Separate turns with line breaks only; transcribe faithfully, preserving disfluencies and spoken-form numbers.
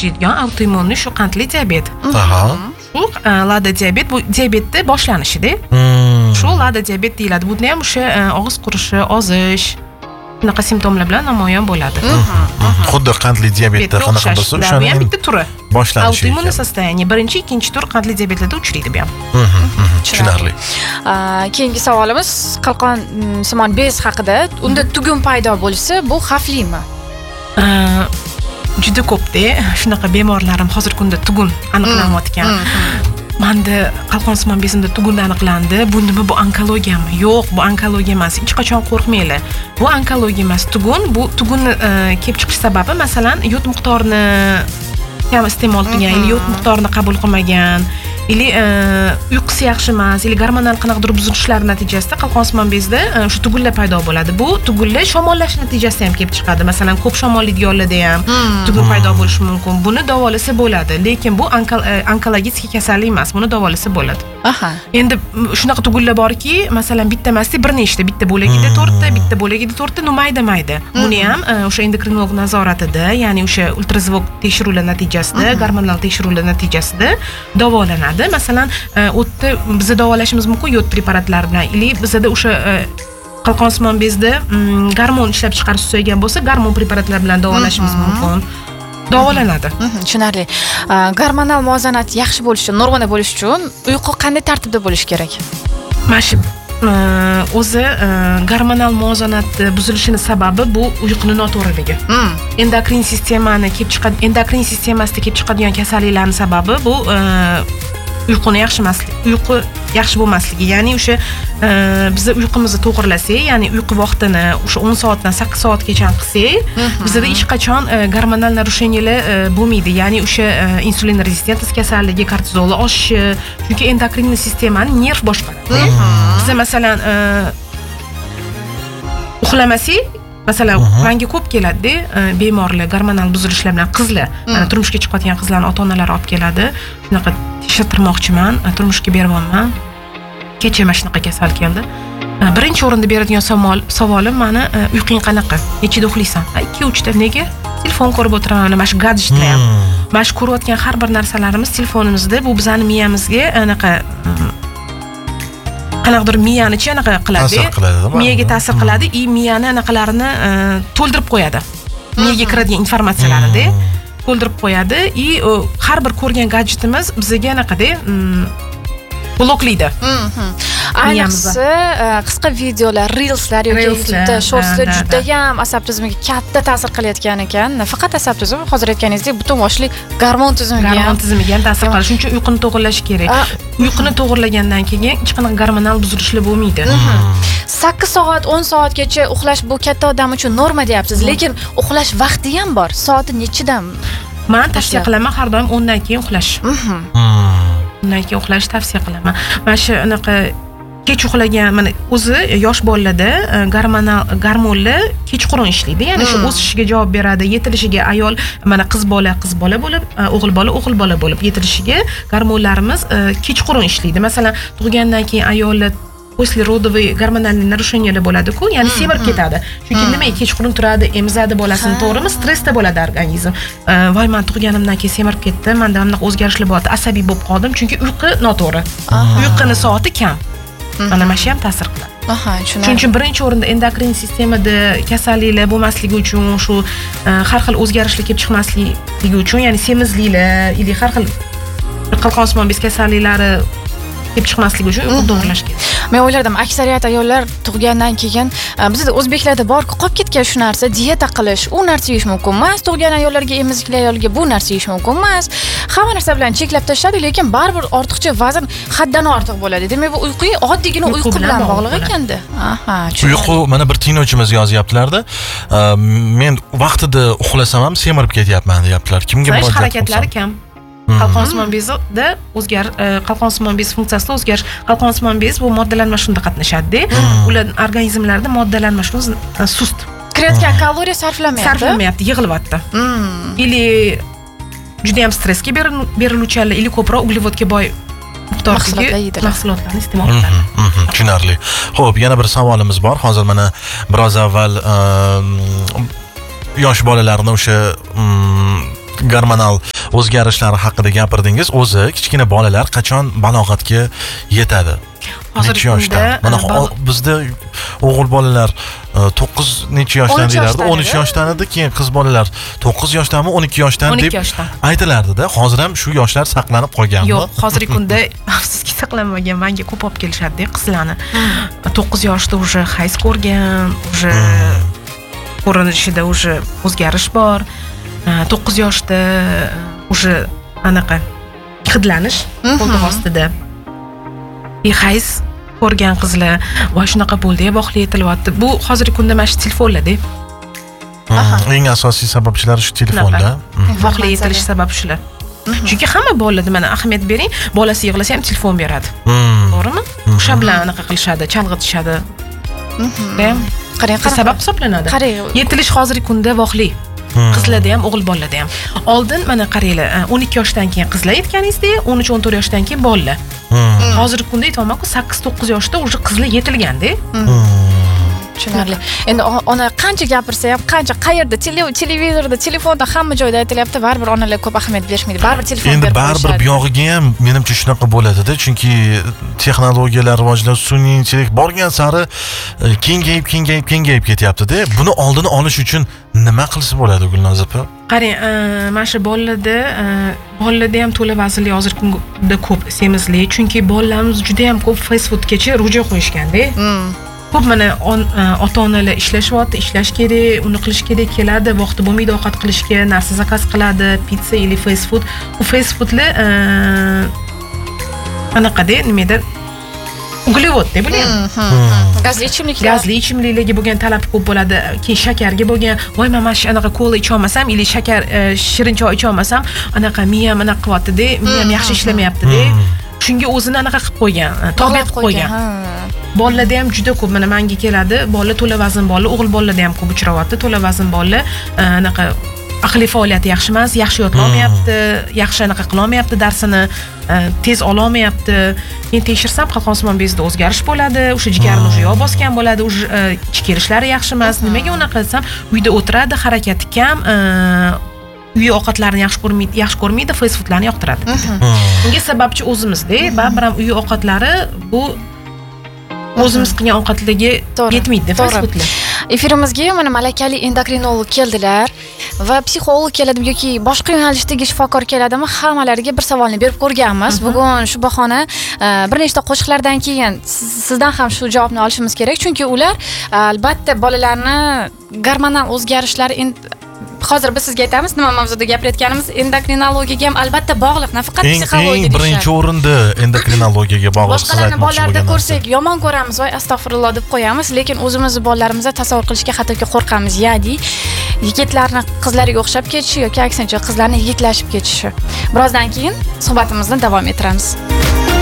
uchraydigan autoimmunniy shu qandli diabet.
Aha.
Shu lada diabet bu diabetni boshlanishida. Shu lada diabet deyiladi. Bunda ham o'sha og'iz qurishi, ozish bunaqa simptomlar bilan namoyon bo'ladi.
Xuddi qandli diabetda qanaqa bo'lsa,
o'shani ham bitta turi.
Boshlanishi.
Autoimmunniy состояние. Birinchi, ikkinchi tur qandli diabetlarda uchraydi bu ham.
Tushunarli.
Keyingi savolimiz qalqon simon bez haqida. Unda tugun paydo bo'lsa, bu xavflimi?
Juda ko'pda shunaqa bemorlarim hozirgi kunda tugun aniqlanayotgan. Menda qalqon simon bezimda tugun aniqlandi. Bu nima, bu onkologiyami? Yo'q, bu onkologiya emas. Hech qachon qo'rqmanglar. Bu onkologiya emas, tugun. Bu tugunni kelib chiqish sababi masalan yod miqdorini kam iste'mol qilgan, yoki yod miqdorini qabul qilmagan, ili uyqusi yaxshi emas, ili gormonal qanaqadir buzilishlar natijasida qalqon simon bezda shu tugunlar paydo bo'ladi. Bu tugunlar shamollash natijasida ham kelib chiqadi. Masalan, ko'p shamollaydiganlarda ham tugun paydo bo'lishi mumkin. Buni davolasa bo'ladi, lekin bu onkologik kasallik emas. Buni davolasa bo'ladi.
Aha.
Endi shunaqa tugunlar borki, masalan, bitta emasda bir nechta, bitta bo'lagida to'rtta, bitta bo'lagida to'rtta numayda mayda. Buni ham o'sha endokrinolog nazoratida, ya'ni o'sha ultrazvuk tekshiruvlar natijasida, gormonal tekshiruvlar natijasida davolanadi. Masalan, o'tda biz davolashimiz mumkin yod preparatlari bilan, ili bizda o'sha qalqon simon bezda gormon ishlab chiqarish susaygan bo'lsa, gormon preparatlari bilan davolashimiz mumkin. Davolanadi.
Tushunarli. Gormonal muvozanat yaxshi bo'lishi uchun, normada bo'lishi uchun uyqu qanday tartibda bo'lishi kerak?
Mana shu o'zi gormonal muvozanat buzilishini sababi bu uyquning noto'g'riligi. Endokrin sistemani kelib chiqadi, endokrin sistemasida kelib chiqadigan kasalliklarning sababi bu uyquni yaxshi emaslik, uyqu yaxshi bo'lmasligi. Ya'ni o'sha biz uyqumuzni to'g'irlasak, ya'ni uyqu vaqtini o'sha o'n soatdan sakkiz soatgacha qilsak, bizda hech qachon gormonal narusheniylar bo'lmaydi. Ya'ni o'sha insulin rezistentность kasalligi, kortizolni oshishi, chunki endokrin sistemani nerv boshqaradi. Biz masalan uxlamasak, masalan, menga ko'p keladi bemorlar gormonal buzilishlar bilan qizlar, mana turmushga chiqayotgan qizlarning ota-onalari olib keladi. Shunaqa tekshirtirmoqchiman, turmushga beryapman. Kecha mana shunaqa kasal keldi. Birinchi o'rinda beradigan savol, savolim mani uyqing qanaqa? Nechida uxlaysan? ikki uch ta. Nega? Telefon ko'rib o'tiraman, mana shu gadjetlar ham. Mana shu ko'rayotgan har bir narsalarimiz telefonimizda, bu bizning miyamizga anaqa qanaqadir miyani anaqa qiladi, miyaga ta'sir qiladi, и miyani anaqalarini to'ldirib qo'yadi. Miyaga kiradigan informatsiyalarni to'ldirib qo'yadi, и har bir ko'rgan gadjetimiz bizga anaqada bloklaydi.
Ayniqsa qisqa videolar, reelslar yoki YouTube'da shortslar juda ham asab tizimiga katta ta'sir qilayotgan ekan. Faqat asab tizimi, hozir aytganingizdek, butun boshli gormon tizimiga ham,
gormon tizimiga ham ta'sir qiladi. Shuning uchun uyquni to'g'irlash kerak. Uyquni to'g'irlagandan keyin hech qanaqa gormonal buzilishlar bo'lmaydi.
sakkiz soat, o'n soatgacha uxlash bu katta odam uchun norma deyapsiz, lekin uxlash vaqti ham bor. Soati nechidan?
Men tavsiya qilaman har doim o'n dan keyin uxlash. Undan keyin uxlash tavsiya qilaman. Mana shu anaqa kech uxlagan, mana o'zi yosh bolalarda gormonal gormonlar kechqurun ishlaydi. Ya'ni shu o'sishiga javob beradi, yetilishiga ayol mana qiz bola qiz bola bo'lib, o'g'il bola o'g'il bola bo'lib yetilishiga gormonlarimiz kechqurun ishlaydi. Masalan, tug'ilgandan keyin ayollar после родовый гормональный нарушениyalar bo'ladi-ku, ya'ni semirib ketadi. Chunki nima, kechqurun turadi, emizadi bolasini, to'g'rimi? Stressda bo'ladi organizm. Voy, men tug'ganimdan keyin semirib ketdi, menda bunaqa o'zgarishlar bo'ldi, asabiy bo'lib qoldim, chunki uyqu noto'g'ri. Uyquning soati kam. Mana mana shu ham ta'sir qiladi.
Aha, tushunarli.
Shuning uchun birinchi o'rinda endokrin sistemada kasalliklar bo'lmasligi uchun, shu har xil o'zgarishlar kelib chiqmasligi uchun, ya'ni semizliklar, ili har xil qalqon simon bez kasalliklari kelib chiqmasligi uchun uyqu to'g'irlash kerak.
Men o'ylardim, aksariyat ayollar tug'gandan keyin bizda o'zbeklarda bor-ku, qolib ketgan shu narsa, dieta qilish, u narsa yeyish mumkin emas, tug'gan ayollarga, emizikli ayolga bu narsa yeyish mumkin emas. Hamma narsa bilan cheklab tashladi, lekin baribir ortiqcha vazn haddan ortiq bo'ladi. Demak, bu uyqu oddiygina uyqu bilan bog'liq ekanda. Aha,
uyqu mana bir tinglovchimiz yozyaptilarda. Men vaqtida uxlasam ham semirib ketyapman deyaptilar. Kimga murojaat qilsam?
Harakatlari kam. Qalqon simon bezida o'zgar, qalqon simon bez funksiyasida o'zgarish. Qalqon simon bez bu moddalanmashunda qatnashadi. Ular organizmlarda moddalanmash sust.
Kirayotgan kaloriya sarflamayapti.
Sarflamayapti, yig'ilyapti. Ili juda ham stressga beriluvchilar, ili ko'proq uglevodga boy miqdordagi mahsulotlarni iste'mol qiladi.
Tushunarli. Xo'p, yana bir savolimiz bor. Hozir mana biroz avval yosh bolalarni o'sha gormonal o'zgarishlari haqida gapirdingiz. O'zi kichkina bolalar qachon balog'atga yetadi?
Hozirgi
yoshda mana bizda o'g'il bolalar to'qqiz necha yoshdan deylardi, o'n uch yoshdan edi, keyin qiz bolalar to'qqiz yoshdanmi, o'n ikki yoshdan deb aytilardi-da. Hozir ham shu yoshlar saqlanib qolganmi?
Yo'q, hozirgi kunda afsuski saqlanmagan. Menga ko'p olib kelishadi qizlarni. to'qqiz yoshda уже hayz ko'rgan, уже ko'rinishida уже o'zgarish bor. to'qqiz yoshda уже anaqa hidlanish qo'ltiq ostida. Hayz ko'rgan qizlar va shunaqa bo'ldi, voqli etilyapti. Bu hozirgi kunda mana shu telefonlarda.
Eng asosiy sababchilari shu telefonda.
Voqli etilish sababi shular. Chunki hamma bolalarda mana ahamiyat bering, bolasi yig'lasa ham telefon beradi. To'g'rimi? O'sha bilan anaqa qilishadi, chalg'itishadi. Qarang, sabab hisoblanadi. Yetilish hozirgi kunda voqli. Qizlarda ham, o'g'il bolalarda ham. Oldin mana qaranglar, o'n ikki yoshdan keyin qizlar yetganingizda, o'n uch o'n to'rt yoshdan keyin bolalar. Hozirgi kunda aytmoqman-ku, sakkiz to'qqiz yoshda уже qizlar yetilganda.
Tushunarli. Endi ona qancha gapirsa ham, qancha qayerda, televizorda, telefonda, hamma joyda aytilyapti, baribir onalar ko'p ahamiyat berishmaydi. Baribir telefon berib
qo'yishadi. Endi baribir bu yog'iga ham menimcha shunaqa bo'ladi-da, chunki texnologiyalar rivojlanib, sun'iy intellekt borgan sari kengayib, kengayib, kengayib ketyapti-da. Buni oldini olish uchun nima qilsa bo'ladi, Gulnoz opa?
Qarang, mana shu bolalarda, bolalarda ham to'la vaznli hozirgi kunda ko'p semizlik, chunki bolalarimiz juda ham ko'p fast foodgacha rujo qo'yishganda. Ko'p mana ota-onalar ishlashyapti, ishlash kerak, uni qilish kerak, keladi, vaqti bo'lmaydi ovqat qilishga, narsa zakaz qiladi, pizza yoki fast food. Bu fast foodlar anaqada nimadir uglevodda bo'lyapti.
Gazli ichimliklar.
Gazli ichimliklarga bo'lgan talab ko'p bo'ladi. Keyin shakarga bo'lgan, voy men mana shu anaqa kola icha olmasam, yoki shakar shirin choy icha olmasam, anaqa miyam anaqa qilyapti-da, miyam yaxshi ishlamayapti-da. Shunga o'zini anaqa qilib qo'ygan, tobe qilib qo'ygan. Bolalarda ham juda ko'p, mana menga keladi, bola to'la vazn bola, o'g'il bolalarda ham ko'p uchrayapti, to'la vazn bola, anaqa aqliy faoliyati yaxshi emas, yaxshi yodlay olmayapti, yaxshi anaqa qila olmayapti, darsini tez ola olmayapti. Men tekshirsam, qalqon osmon bezida o'zgarish bo'ladi, o'sha jigarni o'sha yog' bosgan bo'ladi, o'sha ichki kirishlari yaxshi emas. Nimaga unaqa desam, uyda o'tiradi, harakati kam, uy ovqatlarini yaxshi ko'rmaydi, yaxshi ko'rmaydi, fast foodlarni yoqtiradi. Bunga sababchi o'zimizda, baribir ham uy ovqatlari bu o'zimiz qilgan ovqatlarga yetmaydi, fast foodlar.
Efirimizga mana malakali endokrinolog keldilar va psixolog keladimi yoki boshqa yo'nalishdagi shifokor keladimi, hammalariga bir savolni berib ko'rganmiz. Bugun shu bahona bir nechta qo'shiqlardan keyin sizdan ham shu javobni olishimiz kerak, chunki ular albatta bolalarni gormonal o'zgarishlari hozir biz sizga aytamiz, nima mavzuda gapirayotganimiz endokrinologiyaga ham albatta bog'liq, nafaqat psixologiyaga.
Eng birinchi o'rinda endokrinologiyaga bog'liq.
Boshqalarni bolalarda ko'rsak yomon ko'ramiz, voy astag'firulloh deb qo'yamiz, lekin o'zimizni bolalarimizda tasavvur qilishga hattoki qo'rqamiz. Ya'ni yigitlarni qizlarga o'xshab ketishi yoki aksincha qizlarni yigitlashib ketishi. Birozdan keyin suhbatimizni davom ettiramiz.